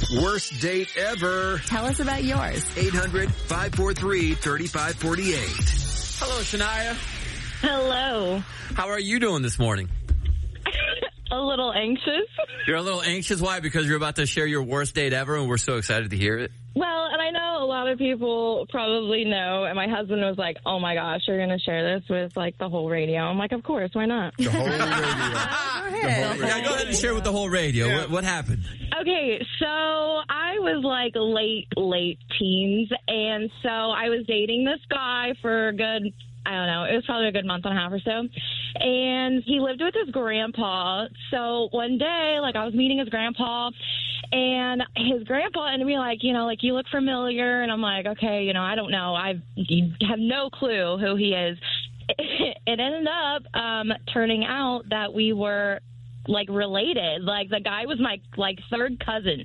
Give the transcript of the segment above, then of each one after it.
Worst date ever. Tell us about yours. 800-543-3548. Hello, Shania. Hello. How are you doing this morning? A little anxious. You're a little anxious. Why? Because you're about to share your worst date ever, and we're so excited to hear it. Well, and I know a lot of people probably know, and my husband was like, oh my gosh, you're going to share this with, like, the whole radio. I'm like, of course, why not? The whole radio. Yeah, go ahead and share with the whole radio. Yeah. What happened? Okay, so I was, like, late teens, and so I was dating this guy for a good, I don't know, it was probably a good month and a half or so. And he lived with his grandpa. So one day, like, I was meeting his grandpa, and his grandpa ended me like, you know, like, you look familiar. And I'm like, okay, you know, I don't know. I have no clue who he is. It ended up turning out that we were, like, related. Like, the guy was my, like, third cousin.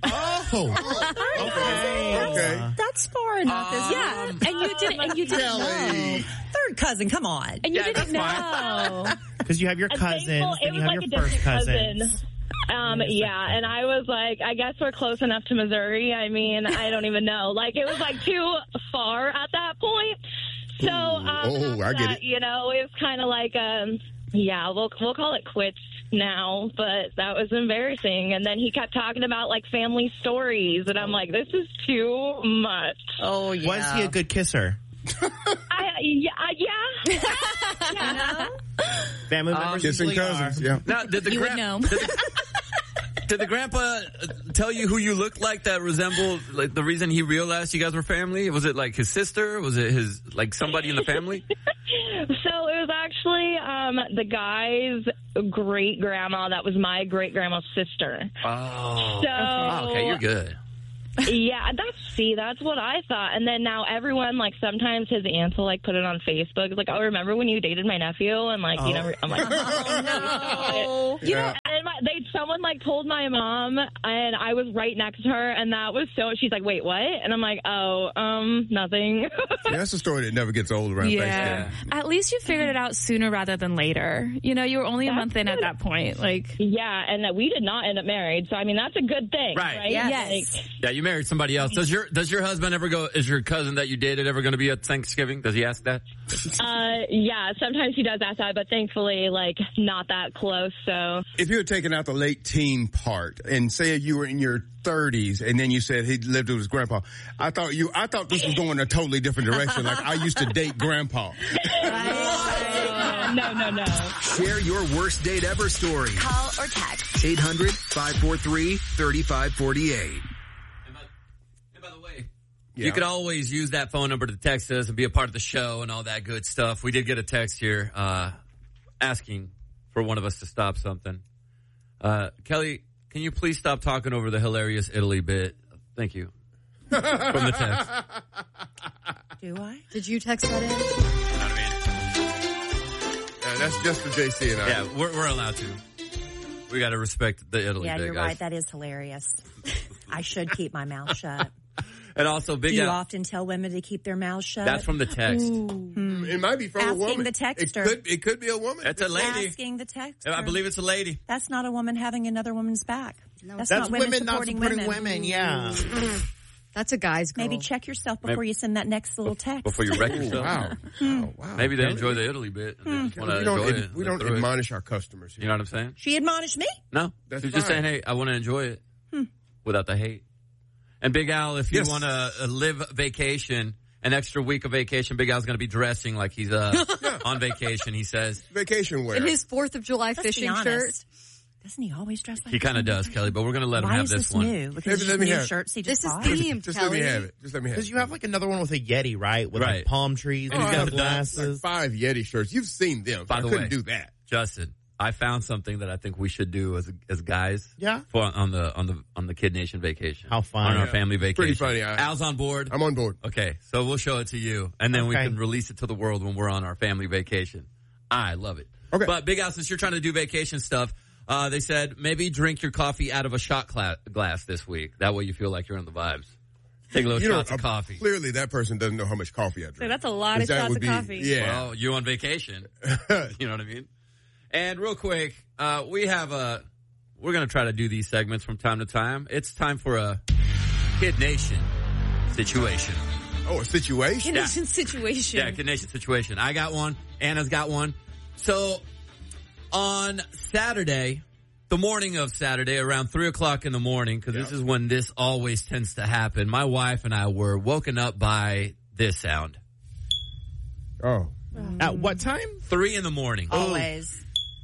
Okay. That's far enough. Yeah, and you didn't know. Third cousin, come on. And you didn't know. Because you have your cousins, Thankful then it you was have like your a first distant cousins. cousin. Yeah, and I was like, I guess we're close enough to Missouri. I mean, I don't even know. Like, it was, like, too far at that point. So, I get it. You know, it was kind of like, yeah, we'll call it quits now, but that was embarrassing. And then he kept talking about, like, family stories, and I'm like, this is too much. Oh, yeah. Was he a good kisser? Yeah. Family members Kissing usually cousins, are. yeah. Now, did the You would know. Did the grandpa tell you who you looked like that resembled, like, the reason he realized you guys were family? Was it, like, his sister? Was it his, like, somebody in the family? So it was actually the guy's great grandma. That was my great grandma's sister. Oh. So Okay, you're good. Yeah, that's what I thought. And then now everyone, like, sometimes his aunts will, like, put it on Facebook. It's like, oh, remember when you dated my nephew? And, like, you know, I'm like, oh, no. You know, and someone, like, told my mom, and I was right next to her, and that was so, she's like, wait, what? And I'm like, oh, nothing. Yeah, that's a story that never gets old around Thanksgiving. At least you figured it out sooner rather than later. You know, you were only a month in at that point. Like, yeah, and that we did not end up married. So, I mean, that's a good thing, right? Yes. Like, Yeah, you married somebody else. Does your husband ever go, is your cousin that you dated ever going to be at Thanksgiving? Does he ask that? yeah, sometimes he does ask that, but thankfully, like, not that close, so. If you had taken out the late teen part and say you were in your 30s and then you said he lived with his grandpa, I thought this was going a totally different direction. Like, I used to date grandpa. No. Share your worst date ever story. Call or text. 800-543-3548. And by the way, you could always use that phone number to text us and be a part of the show and all that good stuff. We did get a text here asking for one of us to stop something. Kelly, can you please stop talking over the hilarious Italy bit? Thank you. From the text. Do I? did you text that in? That's just for JC and I. Yeah, we're allowed to. We got to respect the Italy Yeah, bit, you're guys. right. That is hilarious. I should keep my mouth shut. And also, Do you often tell women to keep their mouths shut? That's from the text. It might be from a Asking woman. the texter. It could be a woman. That's a lady. Asking the texter. I believe it's a lady. That's not a woman having another woman's back. No, That's not women women not supporting supporting women. Yeah. That's a guy's girl. Maybe check yourself before you send that next little text. Before you wreck yourself. Wow. Wow. Maybe they enjoy the Italy bit. And they just wanna enjoy it. We don't admonish our customers here. You know what I'm saying? She admonished me. No. That's She's just fine. saying, hey, I want to enjoy it without the hate. And Big Al, if you want to live vacation, an extra week of vacation, Big Al's going to be dressing like he's on vacation, he says. Vacation wear. in his 4th of July Let's fishing be shirt. honest. Doesn't he always dress like He kind of does, Kelly, but we're going to let him Why have is this this one. new? Because Maybe it's let me new have it. shirts he just This is bought. themed, Just Kelly. let me have it. Just let me have Because it. you have like another one with a Yeti, right? With Right. like palm trees And and he's got sunglasses. Like 5 Yeti shirts. You've seen them. By I the couldn't way. do that. Justin, I found something that I think we should do as guys. Yeah. On the Kid Nation vacation. How fun. On our Yeah. family vacation. Pretty funny. Al's on board. I'm on board. Okay, so we'll show it to you, and then we Okay. can release it to the world when we're on our family vacation. I love it. Okay. But Big Al, since you're trying to do vacation stuff, they said maybe drink your coffee out of a shot glass this week. That way you feel like you're in the vibes. Take a little shots of coffee. Clearly, that person doesn't know how much coffee I drink. So that's a lot of That shots would of be- coffee. Yeah. Well, you on vacation. You know what I mean? And real quick, we're going to try to do these segments from time to time. It's time for a Kid Nation situation. Oh, a situation? Kid Nation situation. Yeah, Kid Nation situation. I got one. Anna's got one. So on Saturday, the morning of Saturday, around 3 o'clock in the morning, because this is when this always tends to happen, my wife and I were woken up by this sound. Oh. At what time? 3 in the morning. Always.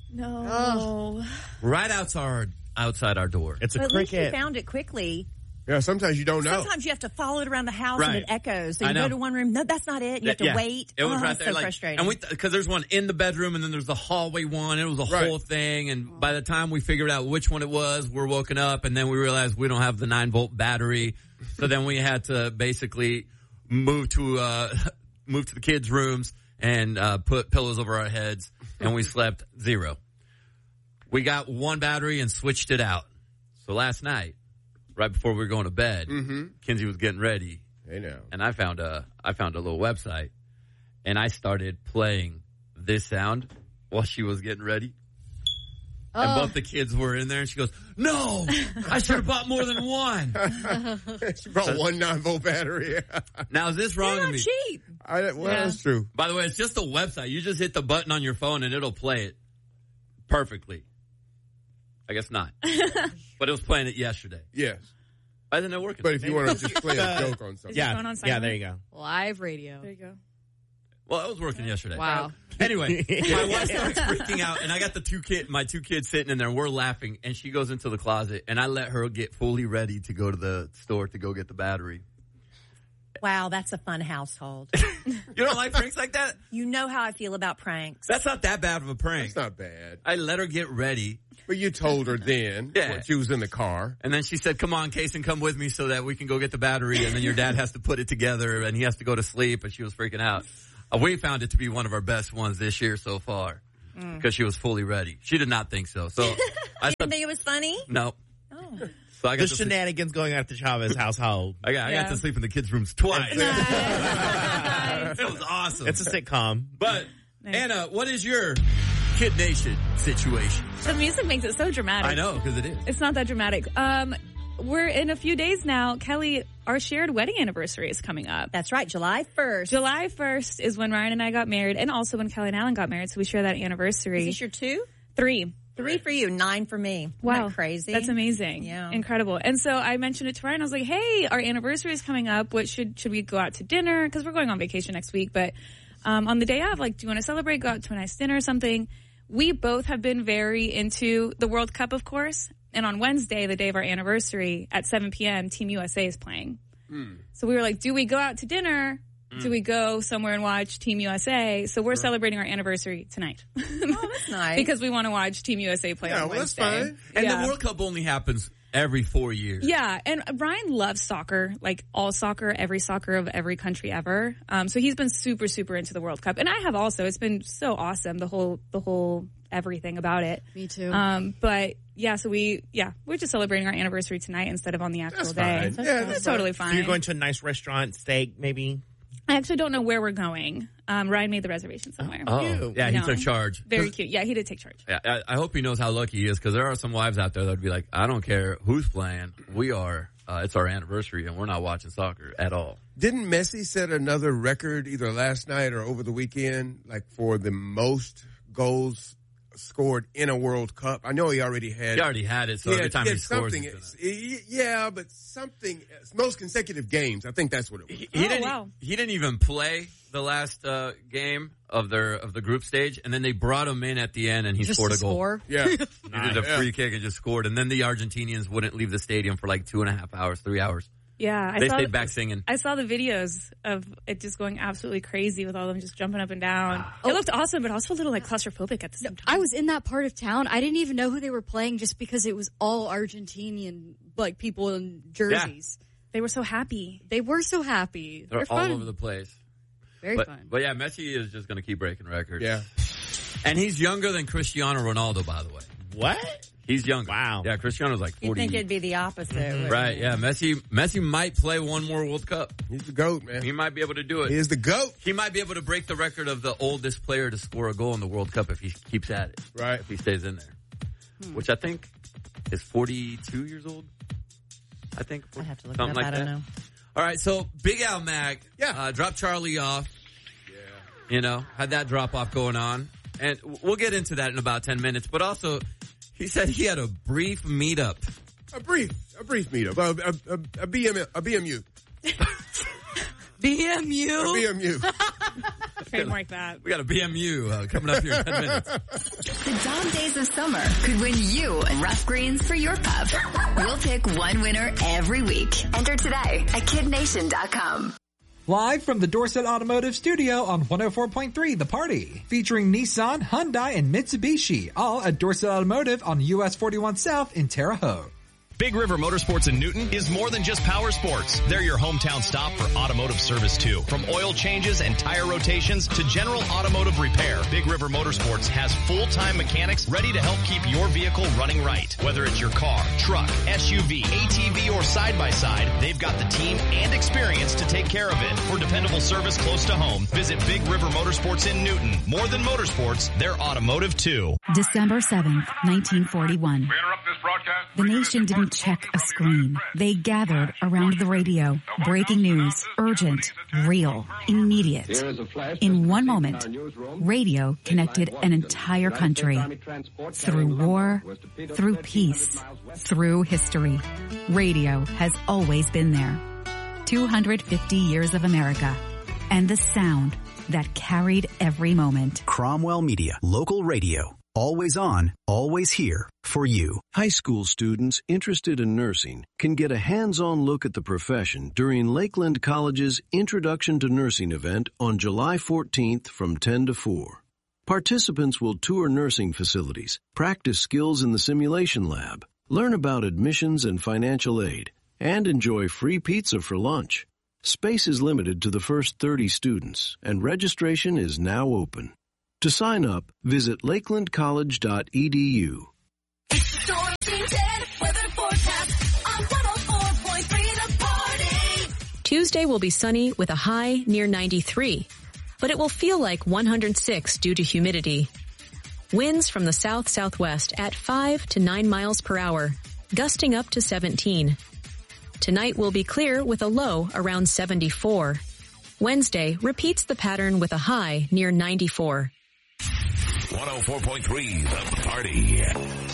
No. Right outside our door. It's a But at least you cricket. found it quickly. Yeah, sometimes you don't know. Sometimes you have to follow it around the house Right. and it echoes. So I you know. go to one room. No, that's not it. You have to Yeah. wait. It was right it's there. so frustrating. And because there's one in the bedroom and then there's the hallway one. It was a Right. whole thing. And by the time we figured out which one it was, we're woken up and then we realized we don't have the 9-volt battery. So then we had to basically move to the kids' rooms and put pillows over our heads, and we slept 0. We got one battery and switched it out. So last night, right before we were going to bed, Kinsey was getting ready, Hey, now. and I found a little website, and I started playing this sound while she was getting ready. And both the kids were in there, and she goes, "No, I should have bought more than one." She brought one 9-volt battery. Now, is this wrong They're of not me? cheap. That's true. By the way, it's just a website. You just hit the button on your phone, and it'll play it perfectly. I guess not. But it was playing it yesterday. Yes. Why isn't it working? But if you want to just play a joke on something. Going on Yeah, silent? there you go. Live radio. There you go. Well, it was working yesterday. Wow. Anyway, my wife starts freaking out, and I got my two kids sitting in there, and we're laughing, and she goes into the closet, and I let her get fully ready to go to the store to go get the battery. Wow, that's a fun household. You don't like pranks like that? You know how I feel about pranks. That's not that bad of a prank. It's not bad. I let her get ready, But you told her then Yeah. when she was in the car. and then she said, "Come on, Kason, come with me so that we can go get the battery," and then your dad has to put it together, and he has to go to sleep, and she was freaking out. We found it to be one of our best ones this year so far because she was fully ready. She did not think so. So I You didn't slept, think it was funny? no. Oh. So I got The to sleep, shenanigans going on at the Chavez household. I got to sleep in the kids' rooms twice. It was awesome. It's a sitcom. But Anna, what is your Kid Nation situation? The music makes it so dramatic. I know, because it is. It's not that dramatic. We're in a few days now. Kelly, our shared wedding anniversary is coming up. That's right, July 1st. July 1st is when Ryan and I got married, and also when Kelly and Alan got married, so we share that anniversary. Is this your 2? 3. 3 for you, 9 for me. Wow. Isn't that crazy? That's amazing. Yeah. Incredible. And so I mentioned it to Ryan. I was like, hey, our anniversary is coming up. What should we go out to dinner? Because we're going on vacation next week. But on the day of, like, do you want to celebrate, go out to a nice dinner or something? We both have been very into the World Cup, of course. And on Wednesday, the day of our anniversary, at 7 p.m., Team USA is playing. So we were like, do we go out to dinner? Do we go somewhere and watch Team USA? So we're celebrating our anniversary tonight. Oh, that's nice. Because we want to watch Team USA play Yeah, on well, that's Wednesday. fine. And Yeah. the World Cup only happens every 4 years. Yeah, and Ryan loves soccer, like all soccer, every soccer of every country ever. So he's been super, super into the World Cup, and I have also. It's been so awesome, the whole everything about it. Me too. But yeah, so we're just celebrating our anniversary tonight instead of on the actual That's day. fine. Yeah, That's totally fine. So you're going to a nice restaurant, steak, maybe? I actually don't know where we're going. Ryan made the reservation somewhere. Oh, yeah, he No. took charge. Very cute. Yeah, he did take charge. Yeah, I hope he knows how lucky he is because there are some wives out there that would be like, I don't care who's playing. We are. It's our anniversary and we're not watching soccer at all. Didn't Messi set another record either last night or over the weekend, like for the most goals scored in a World Cup? I know he already had. He already had it, so every time he scores, something. he's gonna- Yeah, but something. Most consecutive games. I think that's what it was. He Oh, didn't. wow. He didn't even play the last game of the group stage, and then they brought him in at the end, and he Just scored to a goal. score. Yeah, He did a free kick and just scored, and then the Argentinians wouldn't leave the stadium for like 2.5 hours, 3 hours. Yeah, They stayed back singing. I saw the videos of it just going absolutely crazy with all of them just jumping up and down. It looked awesome, but also a little like claustrophobic at the same time. I was in that part of town. I didn't even know who they were playing just because it was all Argentinian, like people in jerseys. They were so happy. They were so happy. They're all fun. over the place. Very fun. But yeah, Messi is just going to keep breaking records. yeah. And he's younger than Cristiano Ronaldo, by the way. What? He's younger. Wow. Yeah, Cristiano's like 40. You'd think it'd be the opposite. wouldn't Right, you? yeah. Messi might play one more World Cup. He's the GOAT, man. He might be able to do it. He is the GOAT. He might be able to break the record of the oldest player to score a goal in the World Cup if he keeps at it. Right. If he stays in there. Which I think is 42 years old. I think. I'd have to look it Something up. like I don't that. know. All right, so Big Al Mac dropped Charlie off. Yeah. Had that drop off going on. And we'll get into that in about 10 minutes. But also, he said he had a brief meetup. A brief meetup. A BMU. BMU. A BMU. Trademark that. We got a BMU coming up here in 10 minutes. The Dom Days of Summer could win you rough greens for your pup. We'll pick one winner every week. Enter today at KidNation.com. Live from the Dorset Automotive Studio on 104.3 The Party. Featuring Nissan, Hyundai, and Mitsubishi. All at Dorset Automotive on US 41 South in Terre Haute. Big River Motorsports in Newton is more than just power sports. They're your hometown stop for automotive service too. From oil changes and tire rotations to general automotive repair, Big River Motorsports has full-time mechanics ready to help keep your vehicle running right. Whether it's your car, truck, SUV, ATV, or side-by-side, they've got the team and experience to take care of it. For dependable service close to home, visit Big River Motorsports in Newton. More than motorsports, they're automotive too. December 7th, 1941. The nation didn't check a screen. They gathered around the radio. Breaking news, urgent, real, immediate. In one moment, radio connected an entire country. Through war, through peace, through history. Radio has always been there. 250 years of America. And the sound that carried every moment. Cromwell Media, local radio. Always on, always here for you. High school students interested in nursing can get a hands-on look at the profession during Lakeland College's Introduction to Nursing event on July 14th from 10 to 4. Participants will tour nursing facilities, practice skills in the simulation lab, learn about admissions and financial aid, and enjoy free pizza for lunch. Space is limited to the first 30 students, and registration is now open. To sign up, visit lakelandcollege.edu. Storm Team 10 weather forecast on 104.3 The Party. Tuesday will be sunny with a high near 93, but it will feel like 106 due to humidity. Winds from the south-southwest at 5 to 9 miles per hour, gusting up to 17. Tonight will be clear with a low around 74. Wednesday repeats the pattern with a high near 94. 104.3 The Party.